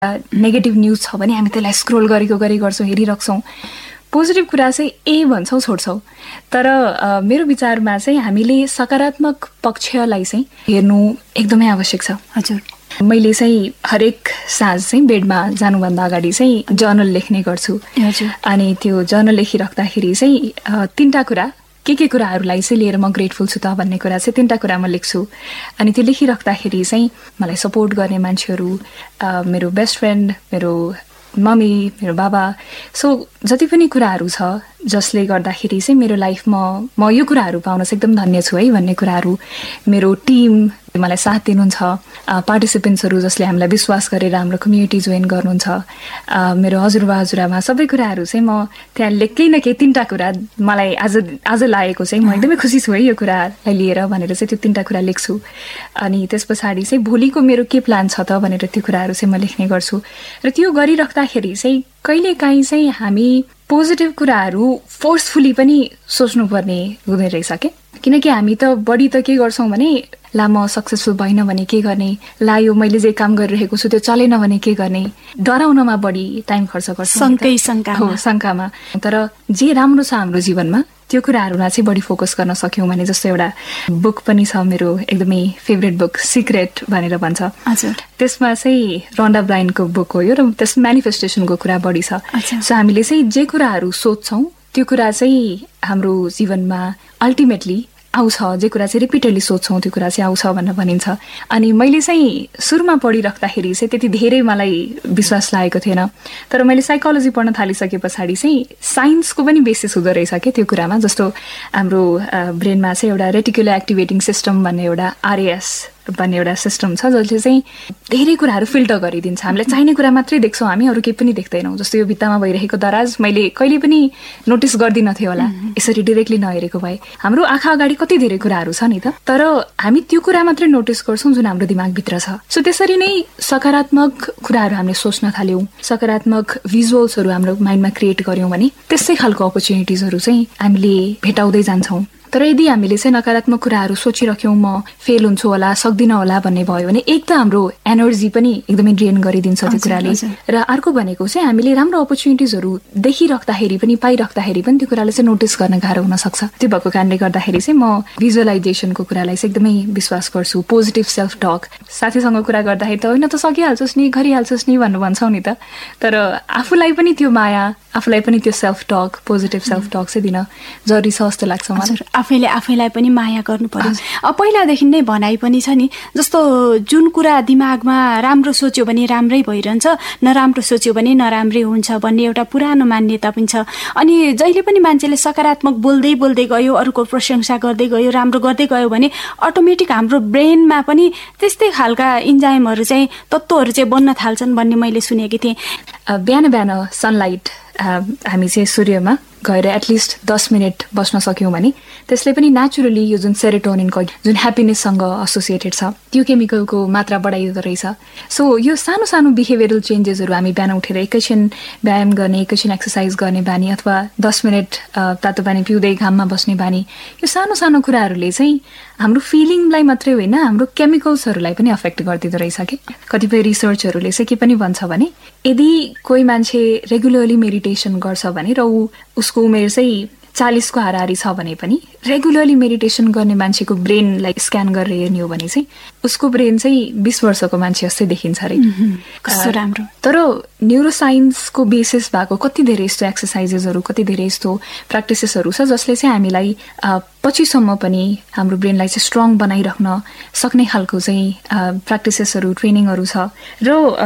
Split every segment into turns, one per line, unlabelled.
Negative news छ भने हामी त्यसलाई स्क्रोल गरी गर्छौँ, हेरिराख्छौँ। पोजिटिभ कुरा चाहिँ ए भन्छौँ, छोड्छौँ। तर मेरो विचारमा चाहिँ हामीले सकारात्मक पक्षलाई चाहिँ हेर्नु एकदमै आवश्यक छ।
हजुर,
मैले चाहिँ हरेक साँझ चाहिँ बेडमा जानुभन्दा अगाडि चाहिँ जर्नल लेख्ने गर्छु। अनि त्यो जर्नल लेखिराख्दाखेरि चाहिँ 3टा कुरा, के कुराहरूलाई चाहिँ लिएर म ग्रेटफुल छु त भन्ने कुरा चाहिँ 3टा कुरा म लेख्छु। अनि त्यो लेखिराख्दाखेरि चाहिँ मलाई सपोर्ट गर्ने मान्छेहरू, मेरो बेस्ट फ्रेन्ड, मेरो मम्मी, मेरो बाबा, सो जति पनि कुराहरू छ जसले गर्दाखेरि चाहिँ मेरो लाइफमा म यो कुराहरू पाउन चाहिँ एकदम धन्य छु है भन्ने कुराहरू, मेरो टिम मलाई साथ दिनुहुन्छ, पार्टिसिपेन्ट्सहरू जसले हामीलाई विश्वास गरेर हाम्रो कम्युनिटी जोइन गर्नुहुन्छ, मेरो हजुरबा हजुरआमा, सबै कुराहरू चाहिँ म त्यहाँ केही न केही 3टा कुरा मलाई आज लागेको चाहिँ म एकदमै खुसी छु है यो कुरालाई लिएर भनेर चाहिँ त्यो 3टा कुरा लेख्छु। अनि त्यस पछाडि चाहिँ भोलिको मेरो के प्लान छ त भनेर त्यो कुराहरू चाहिँ म लेख्ने गर्छु। र त्यो गरिराख्दाखेरि चाहिँ कहिलेकाहीँ चाहिँ हामी पोजिटिभ कुराहरू फोर्सफुली पनि सोच्नुपर्ने हुँदो रहेछ के, किनकि हामी त बढी त के गर्छौँ भने ला म सक्सेसफुल भएन भने के गर्ने, ला यो मैले जे काम गरिरहेको छु त्यो चलेन भने के गर्ने, डराउनमा बढी टाइम खर्च गर्छौँ, शङ्कामा। तर जे राम्रो छ हाम्रो जीवनमा त्यो कुराहरूमा चाहिँ बढी फोकस गर्न सक्यौँ भने, जस्तो एउटा बुक पनि छ मेरो एकदमै फेभरेट बुक, सिक्रेट भनेर भन्छ। त्यसमा चाहिँ रन्डा ब्रायनको बुक हो यो, र त्यस म्यानिफेस्टेसनको कुरा बढी छ। सो हामीले चाहिँ जे कुराहरू सोच्छौँ त्यो कुरा चाहिँ हाम्रो जीवनमा अल्टिमेटली आउँछ, जे कुरा चाहिँ रिपिटेडली सोच्छौँ त्यो कुरा चाहिँ आउँछ भनेर भनिन्छ। अनि मैले चाहिँ सुरुमा पढिराख्दाखेरि चाहिँ त्यति धेरै मलाई विश्वास लागेको थिएन, तर मैले साइकोलोजी पढ्न थालिसके पछाडि चाहिँ साइन्सको पनि बेसिस हुँदो रहेछ क्या त्यो कुरामा। जस्तो हाम्रो ब्रेनमा चाहिँ एउटा रेटिकुलर एक्टिभेटिङ सिस्टम भन्ने एउटा RAS भन्ने एउटा सिस्टम छ जसले चाहिँ धेरै कुराहरू फिल्टर गरिदिन्छ। हामीलाई चाहिने कुरा मात्रै देख्छौँ हामी, अरू केही पनि देख्दैनौँ। जस्तो यो भित्तामा भइरहेको दराज मैले कहिले पनि नोटिस गर्दिनँ थियो होला यसरी डिरेक्टली नहेरेको भए। हाम्रो आँखा अगाडि कति धेरै कुराहरू छ नि त, तर हामी त्यो कुरा मात्रै नोटिस गर्छौँ जुन हाम्रो दिमागभित्र छ। सो त्यसरी नै सकारात्मक कुराहरू हामीले सोच्न थाल्यौँ, सकारात्मक भिजुअल्सहरू हाम्रो माइन्डमा क्रिएट गर्यौँ भने त्यस्तै खालको अपर्च्युनिटिजहरू चाहिँ हामीले भेटाउँदै जान्छौँ। तर यदि हामीले चाहिँ नकारात्मक कुराहरू सोचिराख्यौँ म फेल हुन्छु होला, सक्दिनँ होला भन्ने भयो भने एक त हाम्रो एनर्जी पनि एकदमै ड्रेन गरिदिन्छ त्यो कुराले, र अर्को भनेको चाहिँ हामीले राम्रो अपर्च्युनिटिजहरू देखिराख्दाखेरि पनि पाइराख्दाखेरि पनि त्यो कुरालाई चाहिँ नोटिस गर्न गाह्रो हुनसक्छ। त्यो भएको कारणले गर्दाखेरि चाहिँ म भिजुअलाइजेसनको कुरालाई चाहिँ एकदमै विश्वास गर्छु। पोजिटिभ सेल्फ टक, साथीसँग कुरा गर्दाखेरि त होइन त सकिहाल्छस् नि, गरिहाल्छस् नि भन्छौँ नि त, तर आफूलाई पनि त्यो माया, आफूलाई पनि त्यो self talk, positive self talk चाहिँ दिन जरुरी छ जस्तो लाग्छ मलाई।
आफैले आफैलाई पनि माया गर्नु पर्यो। पहिलादेखि नै भनाइ पनि छ नि, जस्तो जुन कुरा दिमागमा राम्रो सोच्यो भने राम्रै भइरहन्छ, नराम्रो सोच्यो भने नराम्रै हुन्छ भन्ने एउटा पुरानो मान्यता पनि छ। अनि जहिले पनि मान्छेले सकारात्मक बोल्दै बोल्दै गयो, अरूको प्रशंसा गर्दै गयो, राम्रो गर्दै गयो भने अटोमेटिक हाम्रो ब्रेनमा पनि त्यस्तै खालका इन्जाइमहरू चाहिँ, तत्त्वहरू चाहिँ बन्न थाल्छन् भन्ने मैले सुनेकी थिएँ।
बिहान बिहान सनलाइट हामी चाहिँ सूर्यमा गएर एटलिस्ट 10 मिनट बस्न सक्यौँ भने त्यसले पनि नेचुरली यो जुन सेरोटोनिनको जुन ह्याप्पिनेससँग एसोसिएटेड छ त्यो केमिकलको मात्रा बढाइदो रहेछ। सो यो सानो सानो बिहेभियरल चेन्जेसहरू हामी बिहान उठेर एकैछिन व्यायाम गर्ने, एकैछिन एक्सर्साइज गर्ने बानी, अथवा 10 मिनट तातो पानी पिउँदै घाममा बस्ने बानी, यो सानो सानो कुराहरूले चाहिँ हाम्रो फिलिङलाई मात्रै होइन हाम्रो केमिकल्सहरूलाई पनि अफेक्ट गरिदिँदो रहेछ कि। कतिपय रिसर्चहरूले चाहिँ के पनि भन्छ भने यदि कोही मान्छे रेगुलरली मेडिटेसन गर्छ भने र उसको उमेर चाहिँ 40 को हाराहारी छ भने पनि रेगुलरली मेडिटेसन गर्ने मान्छेको ब्रेनलाई स्क्यान गरेर हेर्ने हो भने चाहिँ उसको ब्रेन चाहिँ 20 वर्षको मान्छे जस्तै देखिन्छ अरे।
कस्तो राम्रो।
तर न्युरोसाइन्सको बेसिस भएको कति धेरै यस्तो एक्सर्साइजेसहरू, कति धेरै यस्तो प्र्याक्टिसेसहरू छ जसले चाहिँ हामीलाई पछिसम्म पनि हाम्रो ब्रेनलाई चाहिँ स्ट्रङ बनाइराख्न सक्ने खालको चाहिँ प्र्याक्टिसेसहरू, ट्रेनिङहरू छ। र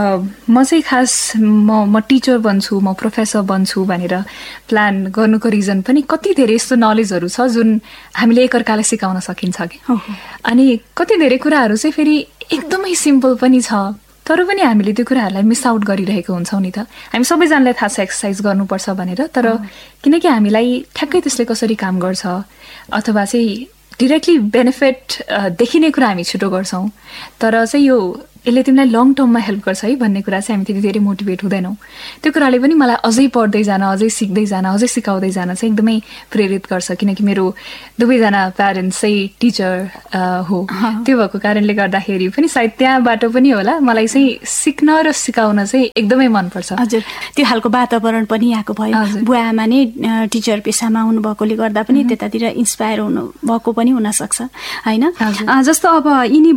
म चाहिँ खास म टिचर बन्छु, म प्रोफेसर बन्छु भनेर प्लान गर्नुको रिजन पनि कति धेरै यस्तो नलेजहरू छ जुन हामीले एकअर्कालाई सिकाउन सकिन्छ कि। अनि कति धेरै कुराहरू चाहिँ फेरि एकदमै सिम्पल पनि छ, तर पनि हामीले त्यो कुराहरूलाई मिस आउट गरिरहेको हुन्छौँ नि त। हामी सबैजनालाई थाहा छ एक्सर्साइज गर्नुपर्छ भनेर, तर किनकि हामीलाई ठ्याक्कै त्यसले कसरी काम गर्छ अथवा चाहिँ डिरेक्टली बेनिफिट देखिने कुरा हामी छिटो गर्छौँ, तर चाहिँ यो यसले तिमीलाई लङ टर्ममा हेल्प गर्छ है भन्ने कुरा चाहिँ हामी त्यति धेरै मोटिभेट हुँदैनौँ। त्यो कुराले पनि मलाई अझै पढ्दै जान, अझै सिक्दै जान, अझै सिकाउँदै जान चाहिँ एकदमै प्रेरित गर्छ। किनकि मेरो दुवैजना प्यारेन्ट्स चाहिँ टिचर हो, त्यो भएको कारणले गर्दाखेरि पनि सायद त्यहाँबाट पनि होला मलाई चाहिँ सिक्न र सिकाउन चाहिँ एकदमै मनपर्छ।
हजुर, त्यो खालको वातावरण पनि यहाँको भयो। बुवा आमा नै टिचर पेसामा हुनुभएकोले गर्दा पनि त्यतातिर इन्सपायर हुनुभएको पनि हुनसक्छ होइन। जस्तो अब यिनी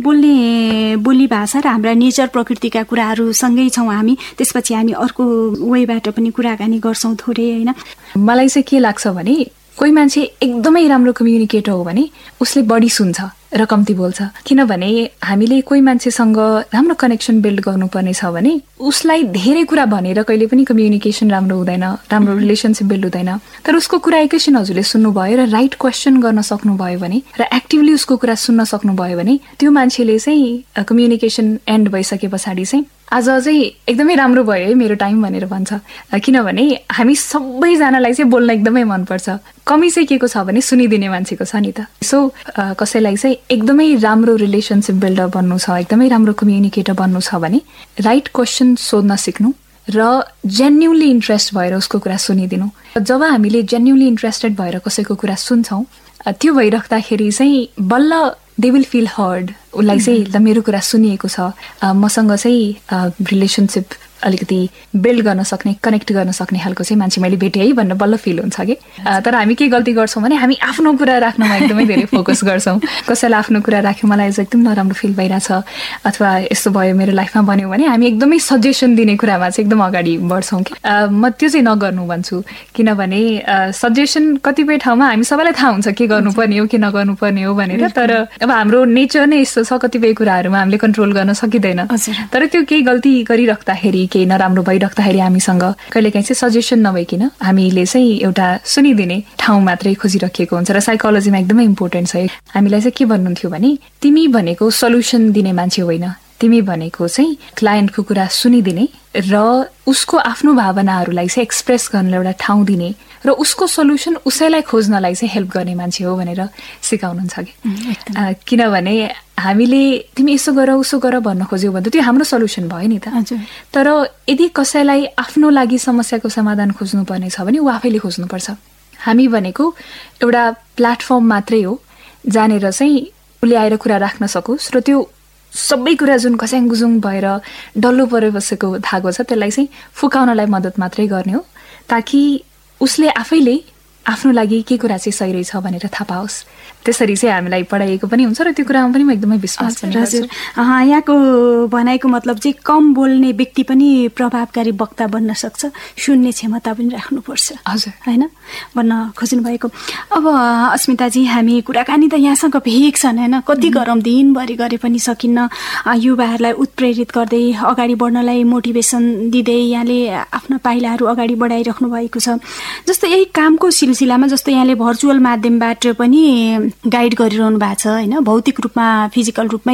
बोली भाषा र हाम्रा नेचर प्रकृतिका कुराहरूसँगै छौँ हामी, त्यसपछि हामी अर्को वेबाट पनि कुराकानी गर्छौँ थोरै होइन।
मलाई चाहिँ के लाग्छ भने कोही मान्छे एकदमै राम्रो कम्युनिकेटर हो भने उसले बढी सुन्छ र कम्ती बोल्छ। किनभने हामीले कोही मान्छेसँग राम्रो कनेक्सन बिल्ड गर्नुपर्ने छ भने उसलाई धेरै कुरा भनेर कहिले पनि कम्युनिकेसन राम्रो हुँदैन, राम्रो रिलेसनसिप बिल्ड हुँदैन। तर उसको कुरा एकैछिन हजुरले सुन्नुभयो र राइट क्वेसन गर्न सक्नुभयो भने र एक्टिभली उसको कुरा सुन्न सक्नुभयो भने त्यो मान्छेले चाहिँ कम्युनिकेसन एन्ड भइसके पछाडि चाहिँ आज चाहिँ एकदमै राम्रो भयो है मेरो टाइम भनेर भन्छ। किनभने हामी सबैजनालाई चाहिँ बोल्न एकदमै मनपर्छ। कमी चाहिँ के को छ भने सुनिदिने मान्छेको छ नि त। सो कसैलाई चाहिँ एकदमै राम्रो रिलेसनसिप बिल्डर बन्नु छ, एकदमै राम्रो कम्युनिकेटर बन्नु छ भने राइट क्वेसन सोध्न सिक्नु र जेन्युनली इन्ट्रेस्ट भएर उसको कुरा सुनिदिनु। जब हामीले जेन्युनली इन्ट्रेस्टेड भएर कसैको कुरा सुन्छौँ त्यो भइराख्दाखेरि चाहिँ बल्ल दे विल फिल हर्ड। उसलाई चाहिँ ल मेरो कुरा सुनिएको छ, मसँग चाहिँ रिलेसनसिप अलिकति बिल्ड गर्न सक्ने, कनेक्ट गर्न सक्ने खालको चाहिँ मान्छे मैले भेटेँ है भनेर बल्ल फिल हुन्छ कि। तर हामी के गल्ती गर्छौँ भने हामी आफ्नो कुरा राख्नमा एकदमै धेरै फोकस गर्छौँ। कसैलाई आफ्नो कुरा राख्यो मलाई चाहिँ एकदम नराम्रो फिल भइरहेछ अथवा यस्तो भयो मेरो लाइफमा बन्यो भने हामी एकदमै सजेसन दिने कुरामा चाहिँ एकदम अगाडि बढ्छौँ कि। म त्यो चाहिँ नगर्नु भन्छु। किनभने सजेसन कतिपय ठाउँमा हामी सबैलाई थाहा हुन्छ के गर्नुपर्ने हो के नगर्नुपर्ने हो भनेर। तर अब हाम्रो नेचर नै यस्तो छ, कतिपय कुराहरूमा हामीले कन्ट्रोल गर्न सकिँदैन। तर त्यो केही गल्ती गरिराख्दाखेरि, केही नराम्रो भइराख्दाखेरि हामीसँग कहिलेकाहीँ चाहिँ सजेसन नभइकन हामीले चाहिँ एउटा सुनिदिने ठाउँ मात्रै खोजिराखेको हुन्छ। र साइकोलोजीमा एकदमै इम्पोर्टेन्ट छ। हामीलाई चाहिँ के भन्नुहुन्थ्यो भने तिमी भनेको सल्युसन दिने मान्छे होइन, तिमी भनेको चाहिँ क्लायन्टको कुरा सुनिदिने र उसको आफ्नो भावनाहरूलाई चाहिँ एक्सप्रेस गर्न एउटा ठाउँ दिने र उसको सल्युसन उसैलाई खोज्नलाई चाहिँ हेल्प गर्ने मान्छे हो भनेर सिकाउनुहुन्छ कि। किनभने हामीले तिमी यसो गर उसो गर भन्न खोज्यौ भने त्यो हाम्रो सल्युसन भयो नि त। तर यदि कसैलाई आफ्नो लागि समस्याको समाधान खोज्नुपर्ने छ भने ऊ आफैले खोज्नुपर्छ। हामी भनेको एउटा प्लेटफर्म मात्रै हो जानेर चाहिँ उसले आएर कुरा राख्न सकोस् र त्यो सबै कुरा जुन खस्याङ गुजुङ भएर डल्लो परे बसेको धागो छ त्यसलाई चाहिँ फुकाउनलाई मद्दत मात्रै गर्ने हो, ताकि उसले आफैले आफ्नो लागि के कुरा चाहिँ सही रहेछ भनेर थाहा पाओस्। त्यसरी चाहिँ हामीलाई पढाइएको पनि हुन्छ र त्यो कुरामा पनि म एकदमै विश्वास पनि गर्छु।
यहाँको भनाइको मतलब चाहिँ कम बोल्ने व्यक्ति पनि प्रभावकारी वक्ता बन्न सक्छ, सुन्ने क्षमता पनि राख्नुपर्छ।
हजुर,
होइन भन्न खोज्नु भएको। अब अस्मिताजी हामी कुराकानी त यहाँसँग भेक छन् होइन, कति गरौँ दिनभरि गरे पनि सकिन्न। युवाहरूलाई उत्प्रेरित गर्दै अगाडि बढ्नलाई मोटिभेसन दिँदै यहाँले आफ्ना पाइलाहरू अगाडि बढाइराख्नु भएको छ। जस्तो यही कामको सिलसिलामा जस्तो यहाँले भर्चुअल माध्यमबाट पनि गाइड गरिरहनु भएको छ होइन, भौतिक रूपमा फिजिकल रूपमै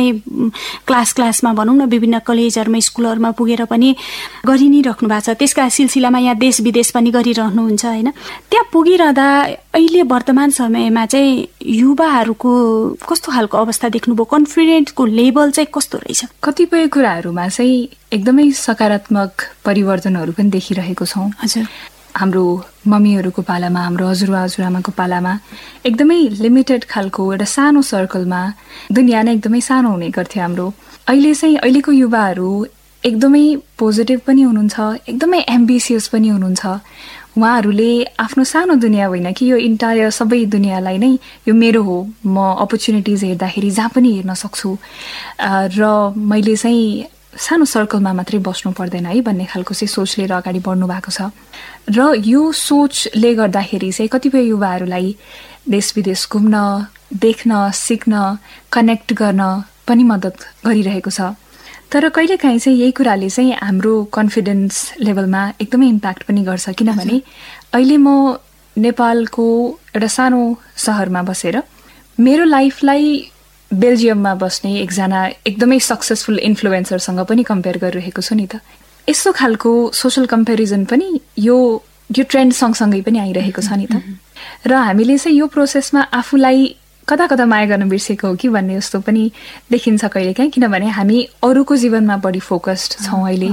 क्लासमा भनौँ न विभिन्न कलेजहरूमा स्कुलहरूमा पुगेर पनि गरि नै राख्नु भएको छ। त्यसका सिलसिलामा यहाँ देश विदेश पनि गरिरहनुहुन्छ होइन। त्यहाँ पुगिरहँदा अहिले वर्तमान समयमा चाहिँ युवाहरूको कस्तो खालको अवस्था देख्नुभयो, कन्फिडेन्सको लेभल चाहिँ कस्तो रहेछ?
कतिपय कुराहरूमा चाहिँ एकदमै सकारात्मक परिवर्तनहरू पनि देखिरहेको छौँ।
हजुर,
हाम्रो मम्मीहरूको पालामा, हाम्रो हजुरबा हजुरआमाको पालामा एकदमै लिमिटेड खालको एउटा सानो सर्कलमा दुनियाँ नै एकदमै सानो हुने गर्थ्यो हाम्रो। अहिले चाहिँ अहिलेको युवाहरू एकदमै पोजिटिभ पनि हुनुहुन्छ, एकदमै एम्बिसियस पनि हुनुहुन्छ। उहाँहरूले आफ्नो सानो दुनियाँ होइन कि यो इन्टायर सबै दुनियाँलाई नै यो मेरो हो, म अपर्च्युनिटिज हेर्दाखेरि जहाँ पनि हेर्न सक्छु र मैले चाहिँ सानो सर्कलमा मात्रै बस्नु पर्दैन है भन्ने खालको चाहिँ सोच लिएर अगाडि बढ्नु भएको छ। र यो सोचले गर्दाखेरि चाहिँ कतिपय युवाहरूलाई देश विदेश घुम्न, देख्न, सिक्न, कनेक्ट गर्न पनि मद्दत गरिरहेको छ। तर कहिलेकाहीँ चाहिँ यही कुराले चाहिँ हाम्रो कन्फिडेन्स लेभलमा एकदमै इम्प्याक्ट पनि गर्छ। किनभने अहिले म नेपालको एउटा सानो सहरमा बसेर मेरो लाइफलाई बेल्जियममा बस्ने एकजना एकदमै सक्सेसफुल इन्फ्लुएन्सरसँग पनि कम्पेयर गरिरहेको छु नि त। यस्तो खालको सोसल कम्पेरिजन पनि यो ट्रेन्ड सँगसँगै पनि आइरहेको छ नि त। र हामीले चाहिँ यो प्रोसेसमा आफूलाई कता कता माया गर्न बिर्सेको हो कि भन्ने जस्तो पनि देखिन्छ कहिलेकाहीँ, किनभने हामी अरूको जीवनमा बढी फोकस्ड छौँ अहिले।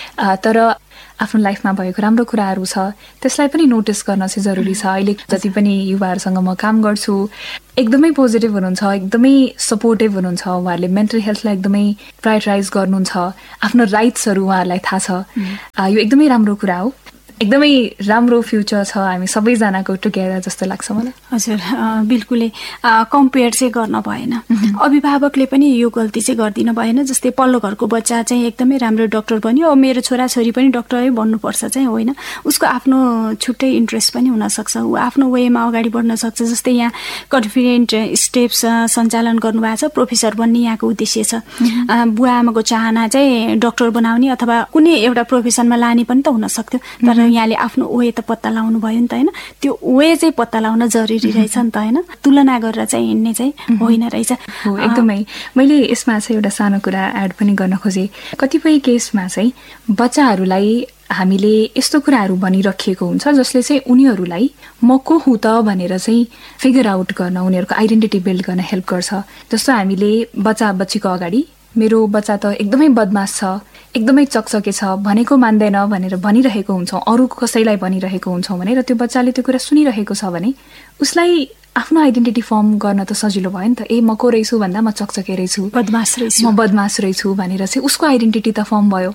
तर आफ्नो लाइफमा भएको राम्रो कुराहरू छ त्यसलाई पनि नोटिस गर्न चाहिँ जरुरी छ। अहिले जति पनि युवाहरूसँग म काम गर्छु एकदमै पोजिटिभ हुनुहुन्छ, एकदमै सपोर्टिभ हुनुहुन्छ, उहाँहरूले मेन्टल हेल्थलाई एकदमै प्रायोरिटाइज गर्नुहुन्छ, आफ्नो राइट्सहरू उहाँहरूलाई थाहा छ। यो एकदमै राम्रो कुरा हो, एकदमै राम्रो फ्युचर छ हामी सबैजनाको टुगेदर जस्तो लाग्छ मलाई।
हजुर, बिल्कुलै कम्पेयर चाहिँ गर्न भएन। अभिभावकले पनि यो गल्ती चाहिँ गर्दिन भएन। जस्तै पल्लो घरको बच्चा चाहिँ एकदमै राम्रो डक्टर बन्यो, अब मेरो छोराछोरी पनि डक्टरै बन्नुपर्छ चाहिँ होइन। उसको आफ्नो छुट्टै इन्ट्रेस्ट पनि हुनसक्छ, ऊ आफ्नो वेमा अगाडि बढ्न सक्छ। जस्तै यहाँ कन्फिडेन्ट स्टेप्स सञ्चालन गर्नुभएको छ, प्रोफेसर बन्ने यहाँको उद्देश्य छ। बुवा आमाको चाहना चाहिँ डक्टर बनाउने अथवा कुनै एउटा प्रोफेसनमा लाने पनि त हुनसक्थ्यो, तर यहाँले आफ्नो वे त पत्ता लाउनु भयो नि त होइन। त्यो वे चाहिँ पत्ता लाउन जरुरी रहेछ नि त होइन, तुलना गरेर चाहिँ हिँड्ने चाहिँ होइन रहेछ।
एकदमै मैले यसमा चाहिँ एउटा सानो कुरा एड पनि गर्न खोजेँ। कतिपय केसमा चाहिँ बच्चाहरूलाई हामीले यस्तो कुराहरू भनिराखिएको हुन्छ जसले चाहिँ उनीहरूलाई म को हुँ त भनेर चाहिँ फिगर आउट गर्न, उनीहरूको आइडेन्टिटी बिल्ड गर्न हेल्प गर्छ। जस्तो हामीले बच्चीको अगाडि मेरो बच्चा त एकदमै बदमास छ, एकदमै चकचके छ, भनेको मान्दैन भनेर भनिरहेको हुन्छौँ, अरू कसैलाई भनिरहेको हुन्छौँ भने, र त्यो बच्चाले त्यो कुरा सुनिरहेको छ भने उसलाई आफ्नो आइडेन्टिटी फर्म गर्न त सजिलो भयो नि त। म को रहेछु भन्दा म चकचके रहेछु, म बदमास रहेछु भनेर चाहिँ उसको आइडेन्टिटी त फर्म भयो।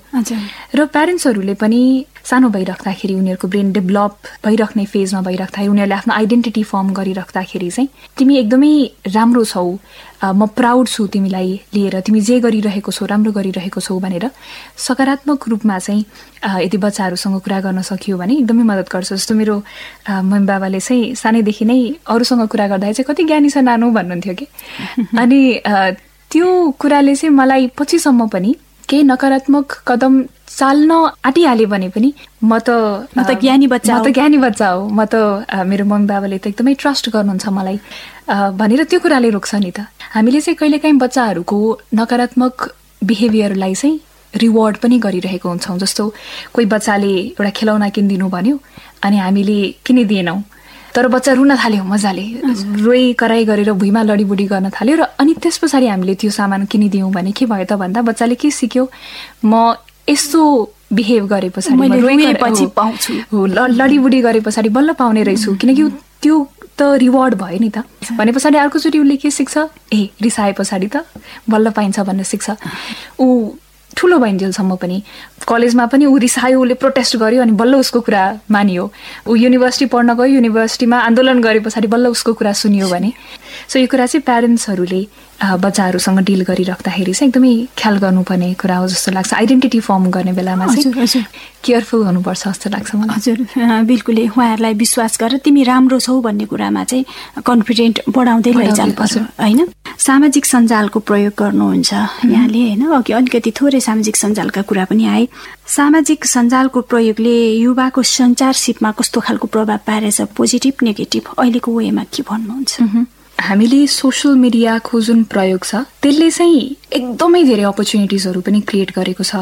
र प्यारेन्ट्सहरूले पनि सानो भइराख्दाखेरि उनीहरूको ब्रेन डेभलप भइराख्ने फेजमा भइराख्दाखेरि उनीहरूले आफ्नो आइडेन्टिटी फर्म गरिराख्दाखेरि चाहिँ तिमी एकदमै राम्रो छौ, म प्राउड छु तिमीलाई लिएर, तिमी जे गरिरहेको छौ राम्रो गरिरहेको छौ भनेर सकारात्मक रूपमा चाहिँ यदि बच्चाहरूसँग कुरा गर्न सकियो भने एकदमै मद्दत गर्छ। जस्तो मेरो मम्मी बाबाले चाहिँ सानैदेखि नै अरूसँग कुरा गर्दाखेरि चाहिँ कति ज्ञानी छ नानु भन्नुहुन्थ्यो कि, अनि त्यो कुराले चाहिँ मलाई पछिसम्म पनि केही नकारात्मक कदम चाल्न आँटिहाल्यो भने पनि म त
ज्ञानी बच्चा
हो, म त मेरो मम्मी बाबाले त एकदमै ट्रस्ट गर्नुहुन्छ मलाई भनेर त्यो कुराले रोक्छ नि त। हामीले चाहिँ कहिलेकाहीँ बच्चाहरूको नकारात्मक बिहेभियरलाई चाहिँ रिवार्ड पनि गरिरहेको हुन्छौँ। जस्तो कोही बच्चाले एउटा खेलौना किनिदिनु भन्यो अनि हामीले किनिदिएनौँ, तर बच्चा रुन थाल्यो, मजाले रोइ कराई गरेर भुइँमा लडीबुडी गर्न थाल्यो, र अनि त्यस पछाडि हामीले त्यो सामान किनिदियौँ भने के भयो त भन्दा बच्चाले के सिक्यो, म यस्तो बिहेभ गरे पछाडि लडीबुडी गरे पछाडि बल्ल पाउने रहेछु, किनकि त्यो त रिवार्ड भयो नि त। भने पछाडि अर्कोचोटि उसले के सिक्छ, रिसाए पछाडि त बल्ल पाइन्छ भनेर सिक्छ। ऊ ठुलो भइन्जेलसम्म पनि कलेजमा पनि ऊ रिसायो, उसले प्रोटेस्ट गर्यो अनि बल्ल उसको कुरा मानियो। ऊ युनिभर्सिटी पढ्न गयो, युनिभर्सिटीमा आन्दोलन गरे पछाडि बल्ल उसको कुरा सुनियो भने। सो यो कुरा चाहिँ प्यारेन्ट्सहरूले बच्चाहरूसँग डिल गरिराख्दाखेरि चाहिँ एकदमै ख्याल गर्नुपर्ने कुरा हो जस्तो लाग्छ। आइडेन्टिटी फर्म गर्ने बेलामा चाहिँ केयरफुल हुनुपर्छ जस्तो लाग्छ मलाई।
हजुर, बिल्कुलै उहाँहरूलाई विश्वास गरेर तिमी राम्रो छौ भन्ने कुरामा चाहिँ कन्फिडेन्ट बढाउँदै लैजानुपर्छ होइन। सामाजिक सञ्जालको प्रयोग गर्नुहुन्छ यहाँले होइन, अघि अलिकति थोरै सामाजिक सञ्जालका कुरा पनि आए। सामाजिक सञ्जालको प्रयोगले युवाको सञ्चार सिपमा कस्तो खालको प्रभाव पारेछ, पोजिटिभ नेगेटिभ, अहिलेको वेमा के भन्नुहुन्छ?
हामीले सोसियल मिडियाको जुन प्रयोग छ त्यसले चाहिँ एकदमै धेरै अपर्च्युनिटिजहरू पनि क्रिएट गरेको छ।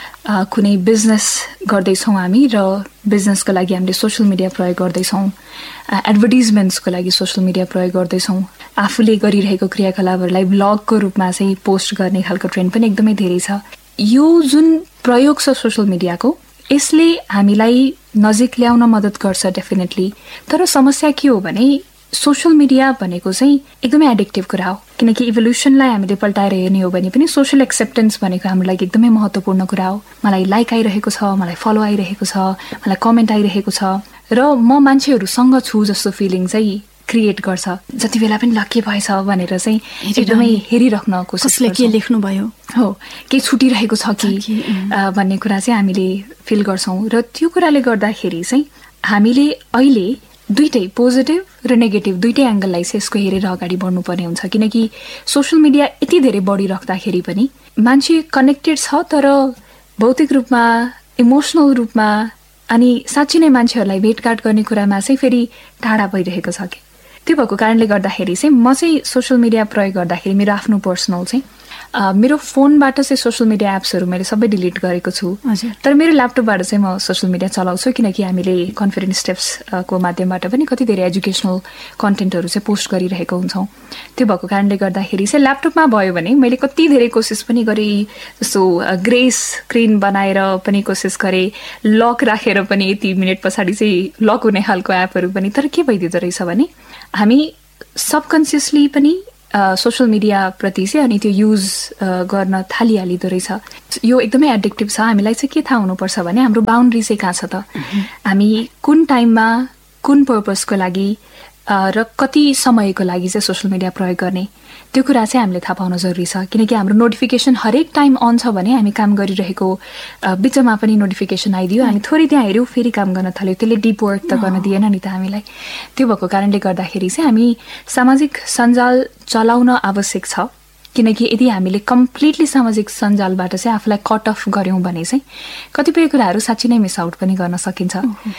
कुनै बिजनेस गर्दैछौँ हामी र बिजनेसको लागि हामीले सोसियल मिडिया प्रयोग गर्दैछौँ, एडभर्टिजमेन्ट्सको लागि सोसियल मिडिया प्रयोग गर्दैछौँ, आफूले गरिरहेको क्रियाकलापहरूलाई ब्लगको रूपमा चाहिँ पोस्ट गर्ने खालको ट्रेन्ड पनि एकदमै धेरै छ। यो जुन प्रयोग छ सोसियल मिडियाको यसले हामीलाई नजिक ल्याउन मद्दत गर्छ डेफिनेटली, तर समस्या के हो भने सोसियल मिडिया भनेको चाहिँ एकदमै एडिक्टिभ कुरा हो, किनकि इभोल्युसनलाई हामीले पल्टाएर हेर्ने हो भने पनि सोसियल एक्सेप्टेन्स भनेको हाम्रो लागि एकदमै महत्त्वपूर्ण कुरा हो। मलाई लाइक आइरहेको छ, मलाई फलो आइरहेको छ, मलाई कमेन्ट आइरहेको छ, र म मान्छेहरूसँग छु जस्तो फिलिङ चाहिँ क्रिएट गर्छ। जति बेला पनि लक्की भएछ भनेर चाहिँ एकदमै हेरिराख्न कोसिस गर्छौँ,
के लेख्नु भयो
हो, केही छुटिरहेको छ कि भन्ने कुरा चाहिँ हामीले फिल गर्छौँ। र त्यो कुराले गर्दाखेरि चाहिँ हामीले अहिले दुईटै पोजिटिभ र नेगेटिभ दुईटै एङ्गललाई चाहिँ यसको हेरेर अगाडि बढ्नुपर्ने हुन्छ, किनकि सोसियल मिडिया यति धेरै बढिराख्दाखेरि पनि मान्छे कनेक्टेड छ तर भौतिक रूपमा, इमोसनल रूपमा अनि साँच्चै नै मान्छेहरूलाई भेटघाट गर्ने कुरामा चाहिँ फेरि टाढा भइरहेको छ कि। त्यो भएको कारणले गर्दाखेरि चाहिँ म चाहिँ सोसियल मिडिया प्रयोग गर्दाखेरि मेरो आफ्नो पर्सनल चाहिँ मेरो फोनबाट चाहिँ सोसियल मिडिया एप्सहरू मैले सबै डिलिट गरेको छु, तर मेरो ल्यापटपबाट चाहिँ म सोसियल मिडिया चलाउँछु, किनकि हामीले कन्फिडेन्स स्टेप्सको माध्यमबाट पनि कति धेरै एजुकेसनल कन्टेन्टहरू चाहिँ पोस्ट गरिरहेको हुन्छौँ। त्यो भएको कारणले गर्दाखेरि चाहिँ ल्यापटपमा भयो भने मैले कति धेरै कोसिस पनि गरेँ, जस्तो ग्रे स्क्रिन बनाएर पनि कोसिस गरेँ, लक राखेर पनि यति मिनट पछाडि चाहिँ लक हुने खालको एपहरू पनि। तर के भइदिँदो रहेछ भने हामी सबकन्सियसली पनि सोसियल मिडिया प्रति चाहिँ अनि त्यो युज गर्न थालिहालिँदो रहेछ। यो एकदमै एडिक्टिभ छ। हामीलाई चाहिँ के थाहा हुनुपर्छ भने हाम्रो बााउन्ड्री चाहिँ कहाँ छ त, हामी कुन टाइममा कुन पर्पसको लागि र कति समयको लागि चाहिँ सोसियल मिडिया प्रयोग गर्ने, त्यो कुरा चाहिँ हामीले थाहा पाउन जरुरी छ। किनकि हाम्रो नोटिफिकेसन हरेक टाइम अन छ भने हामी काम गरिरहेको बिचमा पनि नोटिफिकेसन आइदियो, हामी थोरै त्यहाँ हेऱ्यौँ फेरि काम गर्न थाल्यो, त्यसले डिप वर्क त गर्न दिएन नि त हामीलाई। त्यो भएको कारणले गर्दाखेरि चाहिँ हामी सामाजिक सञ्जाल चलाउन आवश्यक छ, किनकि यदि हामीले कम्प्लिटली सामाजिक सञ्जालबाट चाहिँ आफूलाई कट अफ गऱ्यौँ भने चाहिँ कतिपय कुराहरू साँच्चै नै मिस आउट पनि गर्न सकिन्छ।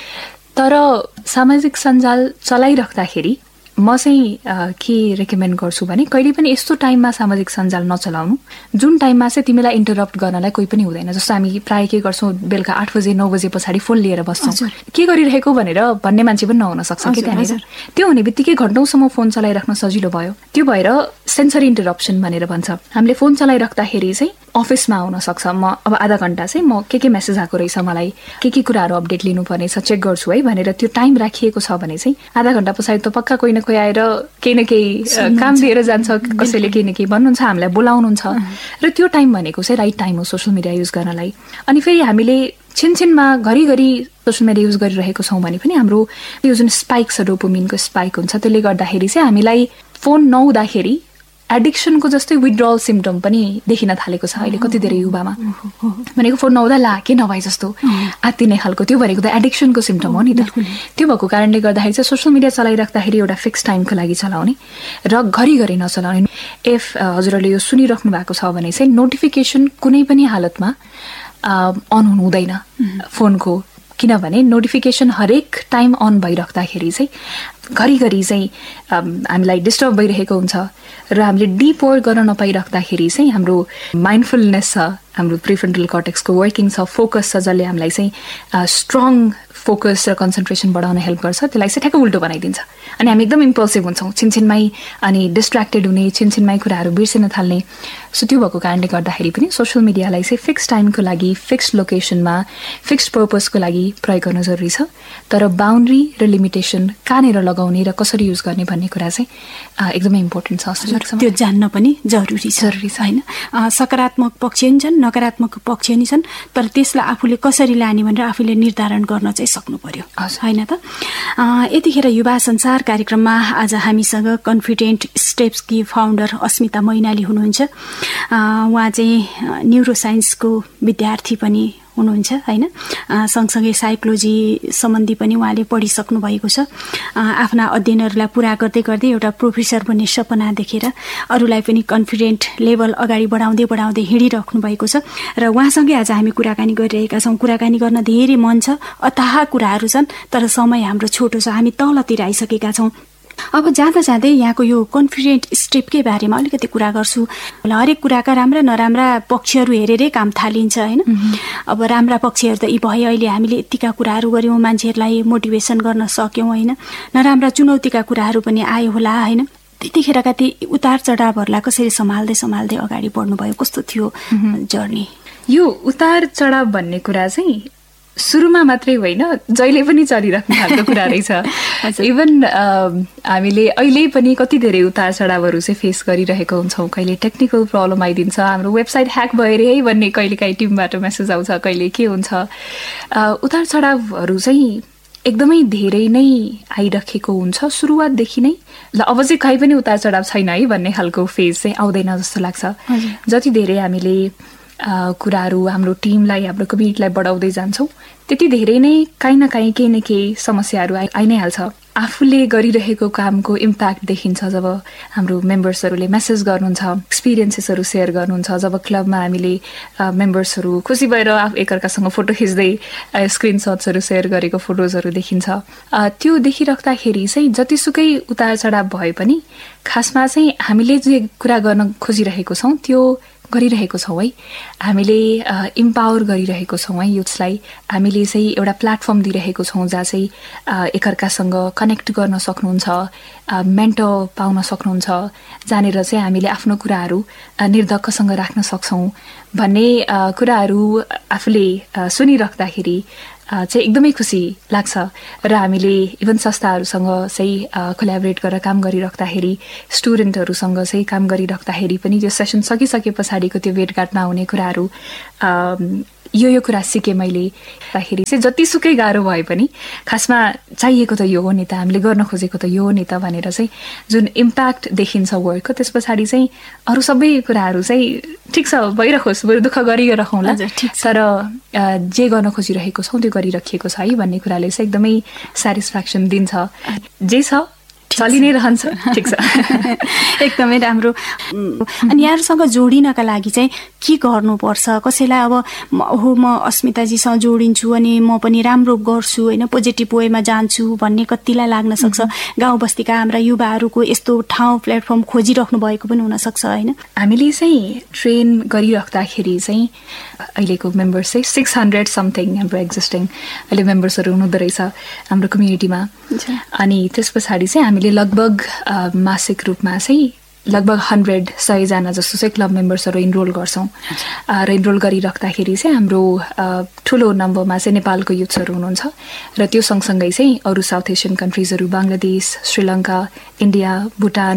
तर सामाजिक सञ्जाल चलाइराख्दाखेरि म चाहिँ के रेकमेन्ड गर्छु भने कहिले पनि यस्तो टाइममा सामाजिक सञ्जाल नचलाउनु जुन टाइममा चाहिँ तिमीलाई इन्टरप्ट गर्नलाई कोही पनि हुँदैन। जस्तो हामी प्रायः के गर्छौँ, बेलुका 8 बजे 9 बजे पछाडि फोन लिएर बस्छौँ, के गरिरहेको भनेर भन्ने मान्छे पनि नहुन सक्छ कि त्यहाँनिर। त्यो हुने बित्तिकै घन्टौँसम्म फोन चलाइराख्न सजिलो भयो। त्यो भएर सेन्सरी इन्टरप्सन भनेर भन्छ। हामीले फोन चलाइराख्दाखेरि चाहिँ अफिसमा आउन सक्छ, म अब आधा घण्टा चाहिँ म के मेसेज आएको रहेछ, मलाई के कुराहरू अपडेट लिनुपर्ने छ चेक गर्छु है भनेर त्यो टाइम राखिएको छ भने चाहिँ आधा घण्टा पछाडि त पक्का कोही न कोही आएर केही न केही काम दिएर जान्छ, कसैले केही न केही भन्नुहुन्छ, हामीलाई बोलाउनुहुन्छ। र त्यो टाइम भनेको चाहिँ राइट टाइम हो सोसियल मिडिया युज गर्नलाई। अनि फेरि हामीले छिनछिनमा घरिघरि सोसियल मिडिया युज गरिरहेको छौँ भने पनि हाम्रो यो जुन स्पाइक छ, डोपामिनको स्पाइक हुन्छ, त्यसले गर्दाखेरि चाहिँ हामीलाई फोन नहुँदाखेरि एडिक्सनको जस्तै विथड्रल सिम्टम पनि देखिन थालेको छ अहिले कति धेरै युवामा। भनेको फोन नहुँदा ला के नभए जस्तो आत्तिने खालको, त्यो भनेको त एडिक्सनको सिम्टम हो नि त। त्यो भएको कारणले गर्दाखेरि चाहिँ सोसियल मिडिया चलाइराख्दाखेरि एउटा फिक्स टाइमको लागि चलाउने र घरिघरि नचलाउने। इफ हजुरहरूले यो सुनिराख्नु भएको छ भने चाहिँ नोटिफिकेसन कुनै पनि हालतमा अन हुनु हुँदैन फोनको, किनभने नोटिफिकेसन हरेक टाइम अन भइराख्दाखेरि चाहिँ घरिघरि चाहिँ हामीलाई डिस्टर्ब भइरहेको हुन्छ र हामीले डिप वर्क गर्न नपाइराख्दाखेरि चाहिँ हाम्रो माइन्डफुलनेस छ, हाम्रो प्रिफ्रन्टल कर्टेक्सको वर्किङ छ, फोकस छ, जसले हामीलाई चाहिँ स्ट्रङ फोकस र कन्सन्ट्रेसन बढाउन हेल्प गर्छ, त्यसलाई चाहिँ ठ्याक्क उल्टो बनाइदिन्छ। अनि हामी एकदम इम्पल्सिभ हुन्छौँ, छिनछिनमै अनि डिस्ट्र्याक्टेड हुने, छिनछिनमै कुराहरू बिर्सिन थाल्ने। सो त्यो भएको कारणले गर्दाखेरि पनि सोसियल मिडियालाई चाहिँ फिक्स टाइमको लागि, फिक्स लोकेसनमा, फिक्स पर्पसको लागि प्रयोग गर्न जरुरी छ। तर बााउन्ड्री र लिमिटेसन कहाँनिर लगाउने र कसरी युज गर्ने भन्ने कुरा चाहिँ एकदमै इम्पोर्टेन्ट छ जस्तो लाग्छ।
त्यो जान्न पनि जरुरी छ होइन। सकारात्मक पक्ष नि छन्, नकारात्मक पक्ष नि छन्, तर त्यसलाई आफूले कसरी लाने भनेर आफूले निर्धारण गर्न चाहिँ सक्नु पर्यो होइन त। यतिखेर युवा संसार कार्यक्रममा आज हामीसँग कन्फिडेन्ट स्टेप्सकी फाउन्डर अस्मिता मैनाली हुनुहुन्छ। उहाँ चाहिँ न्युरोसाइन्सको विद्यार्थी पनि हुनुहुन्छ होइन। सँगसँगै साइकोलोजी सम्बन्धी पनि उहाँले पढिसक्नु भएको छ। आफ्ना अध्ययनहरूलाई पुरा गर्दै गर्दै एउटा प्रोफेसर बन्ने सपना देखेर अरूलाई पनि कन्फिडेन्ट लेभल अगाडि बढाउँदै हिँडिराख्नु भएको छ र उहाँसँगै आज हामी कुराकानी गरिरहेका छौँ। कुराकानी गर्न धेरै मन छ, अथाह कुराहरू छन्, तर समय हाम्रो छोटो छ, हामी तलतिर आइसकेका छौँ। अब जाँदा जाँदै यहाँको यो कन्फिडेन्ट स्टेपकै बारेमा अलिकति कुरा गर्छु। हरेक कुराका राम्रा नराम्रा पक्षहरू हेरेरै काम थालिन्छ होइन। अब राम्रा पक्षहरू त यी भए, अहिले हामीले यतिका कुराहरू गऱ्यौँ, मान्छेहरूलाई मोटिभेसन गर्न सक्यौँ होइन। नराम्रा चुनौतीका कुराहरू पनि आयो होला होइन। त्यतिखेरका ती उतार चढावहरूलाई कसरी सम्हाल्दै अगाडि बढ्नुभयो, कस्तो थियो जर्नी?
यो उतार चढाव भन्ने कुरा चाहिँ सुरुमा मात्रै होइन, जहिले पनि चलिराख्ने खालको कुरा रहेछ। इभन हामीले अहिले पनि कति धेरै उतार चढावहरू चाहिँ फेस गरिरहेको हुन्छौँ। कहिले टेक्निकल प्रब्लम आइदिन्छ, हाम्रो वेबसाइट ह्याक भयो अरे है भन्ने कहिलेकाहीँ टिमबाट मेसेज आउँछ, कहिले के हुन्छ। उतार चढावहरू चाहिँ एकदमै धेरै नै आइराखेको हुन्छ सुरुवातदेखि नै। ल अब चाहिँ कहीँ पनि उतार चढाव छैन है भन्ने खालको फेज चाहिँ आउँदैन जस्तो लाग्छ। जति धेरै हामीले कुराहरू हाम्रो टिमलाई, हाम्रो कम्युनिटीलाई बढाउँदै जान्छौँ, त्यति धेरै नै काहीँ न काहीँ केही न केही समस्याहरू आइ नै हाल्छ। आफूले गरिरहेको कामको इम्प्याक्ट देखिन्छ जब हाम्रो मेम्बर्सहरूले मेसेज गर्नुहुन्छ, एक्सपिरियन्सेसहरू सेयर गर्नुहुन्छ, जब क्लबमा हामीले मेम्बर्सहरू खुसी भएर एकअर्कासँग फोटो खिच्दै स्क्रिनसट्सहरू सेयर गरेको फोटोजहरू देखिन्छ। त्यो देखिराख्दाखेरि चाहिँ जतिसुकै उतार चढाव भए पनि खासमा चाहिँ हामीले जे कुरा गर्न खोजिरहेको छौँ त्यो गरिरहेको छौँ है। हामीले इम्पावर गरिरहेको छौँ है युथ्सलाई। हामीले चाहिँ एउटा प्लेटफर्म दिइरहेको छौँ जहाँ चाहिँ एकअर्कासँग कनेक्ट गर्न सक्नुहुन्छ, मेन्टर पाउन सक्नुहुन्छ, जहाँनिर चाहिँ हामीले आफ्नो कुराहरू निर्धक्कसँग राख्न सक्छौँ भन्ने कुराहरू आफूले सुनिराख्दाखेरि चाहिँ एकदमै खुसी लाग्छ। र हामीले इभन संस्थाहरूसँग चाहिँ कोल्याबोरेट गरेर काम गरिराख्दाखेरि, स्टुडेन्टहरूसँग चाहिँ काम गरिराख्दाखेरि पनि त्यो सेसन सकिसके पछाडिको त्यो भेटघाटमा हुने कुराहरू यो कुरा सिकेँ मैले।दाखेरि चाहिँ जतिसुकै गाह्रो भए पनि खासमा चाहिएको त यो हो नि त, हामीले गर्न खोजेको त यो हो नि त भनेर चाहिँ जुन इम्प्याक्ट देखिन्छ वर्कको, त्यस पछाडि चाहिँ अरू सबै कुराहरू चाहिँ ठिक छ भइरहोस्, बरु दुःख गरिरहँला, तर जे गर्न खोजिरहेको छौँ त्यो गरिराखिएको छ है भन्ने कुराले चाहिँ एकदमै सेटिस्फ्याक्सन दिन्छ। जे छ चलि नै रहन्छ, ठिक छ।
एकदमै राम्रो। अनि यहाँहरूसँग जोडिनका लागि चाहिँ के गर्नुपर्छ? कसैलाई अब म अस्मिताजीसँग जोडिन्छु अनि म पनि राम्रो गर्छु होइन, पोजिटिभ वेमा जान्छु भन्ने कतिलाई लाग्न सक्छ। गाउँ बस्तीका हाम्रा युवाहरूको यस्तो ठाउँ प्लेटफर्म खोजिराख्नु भएको पनि हुनसक्छ होइन।
हामीले चाहिँ ट्रेन गरिराख्दाखेरि चाहिँ अहिलेको मेम्बर्स चाहिँ 600 समथिङ हाम्रो एक्जिस्टिङ अहिले मेम्बर्सहरू हुनुहुँदो रहेछ हाम्रो कम्युनिटीमा। अनि त्यस पछाडि चाहिँ हामीले लगभग मासिक रूपमा चाहिँ लगभग 100 जस्तो चाहिँ क्लब मेम्बर्सहरू इनरोल गर्छौँ। र इनरोल गरिराख्दाखेरि चाहिँ हाम्रो ठुलो नम्बरमा चाहिँ नेपालको युथ्सहरू हुनुहुन्छ र त्यो सँगसँगै चाहिँ अरू south Asian कन्ट्रिजहरू, Bangladesh, Sri Lanka, India, Bhutan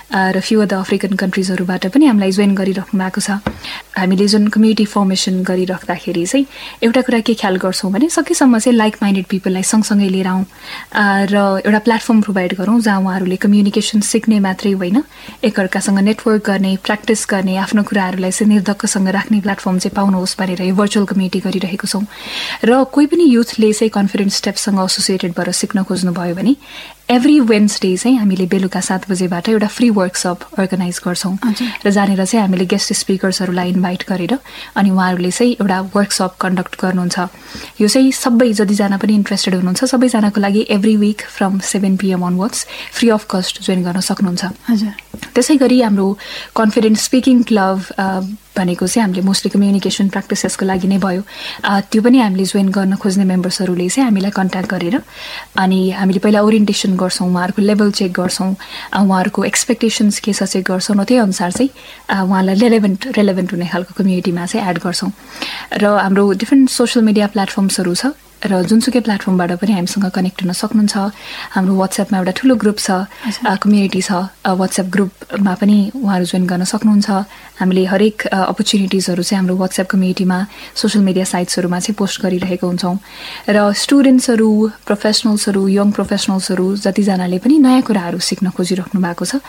र फ्यु अदर अफ्रिकन कन्ट्रिजहरूबाट पनि हामीलाई जोइन गरिराख्नु भएको छ। हामीले जुन कम्युनिटी फर्मेसन गरिराख्दाखेरि चाहिँ एउटा कुरा के ख्याल गर्छौँ भने सकेसम्म चाहिँ लाइक माइन्डेड पिपललाई सँगसँगै लिएर आउँ र एउटा प्लेटफर्म प्रोभाइड गरौँ जहाँ उहाँहरूले कम्युनिकेसन सिक्ने मात्रै होइन, एकअर्कासँग नेटवर्क गर्ने, प्र्याक्टिस गर्ने, आफ्नो कुराहरूलाई चाहिँ निर्धक्कसँग राख्ने प्लेटफर्म चाहिँ पाउनुहोस् भनेर यो भर्चुअल कम्युनिटी गरिरहेको छौँ। र कोही पनि युथले चाहिँ कन्फिडेन्स स्टेप्ससँग एसोसिएटेड भएर सिक्न खोज्नुभयो भने एभ्री वेन्सडे चाहिँ हामीले बेलुका 7 बजेबाट एउटा फ्री वर्कसप अर्गनाइज गर्छौँ र जहाँनिर चाहिँ हामीले गेस्ट स्पिकर्सहरूलाई इन्भाइट गरेर अनि उहाँहरूले चाहिँ एउटा वर्कसप कन्डक्ट गर्नुहुन्छ। यो चाहिँ सबै जतिजना पनि इन्ट्रेस्टेड हुनुहुन्छ सबैजनाको लागि every week from 7 PM onwards free of cost join गर्न सक्नुहुन्छ। त्यसै गरी हाम्रो कन्फिडेन्स स्पिकिङ क्लब भनेको चाहिँ हामीले मोस्टली कम्युनिकेसन प्र्याक्टिसेसको लागि नै भयो। त्यो पनि हामीले जोइन गर्न खोज्ने मेम्बर्सहरूले चाहिँ हामीलाई कन्ट्याक्ट गरेर अनि हामीले पहिला ओरिएन्टेसन गर्छौँ, उहाँहरूको लेभल चेक गर्छौँ, उहाँहरूको एक्सपेक्टेसन्स के छ चेक गर्छौँ र त्यही अनुसार चाहिँ उहाँलाई रेलेभेन्ट हुने खालको कम्युनिटीमा चाहिँ एड गर्छौँ। र हाम्रो डिफ्रेन्ट सोसियल मिडिया प्लेटफर्म्सहरू छ र जुनसुकै प्लेटफर्मबाट पनि हामीसँग कनेक्ट हुन सक्नुहुन्छ। हाम्रो वाट्सएपमा एउटा ठुलो ग्रुप छ, कम्युनिटी छ, वाट्सएप ग्रुपमा पनि उहाँहरू जोइन गर्न सक्नुहुन्छ। हामीले हरेक अपर्च्युनिटिजहरू चाहिँ हाम्रो वाट्सएप कम्युनिटीमा सोसियल मिडिया साइट्सहरूमा चाहिँ पोस्ट गरिरहेको हुन्छौँ। र स्टुडेन्ट्सहरू, प्रोफेसनल्सहरू, यङ प्रोफेसनल्सहरू जतिजनाले पनि नयाँ कुराहरू सिक्न खोजिराख्नु भएको छ,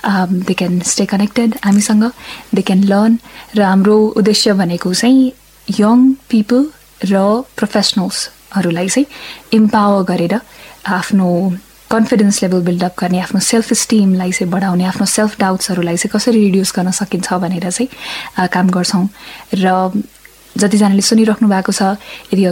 दे क्यान स्टे कनेक्टेड हामीसँग, दे क्यान लर्न। र हाम्रो उद्देश्य भनेको चाहिँ यङ पिपल र प्रोफेसनल्सहरूलाई चाहिँ इम्पावर गरेर आफ्नो कन्फिडेन्स लेभल बिल्डअप गर्ने, आफ्नो सेल्फ इस्टिमलाई चाहिँ बढाउने, आफ्नो सेल्फ डाउट्सहरूलाई चाहिँ कसरी रिड्युस गर्न सकिन्छ भनेर चाहिँ काम गर्छौँ। र जतिजनाले सुनिराख्नु भएको छ, यदि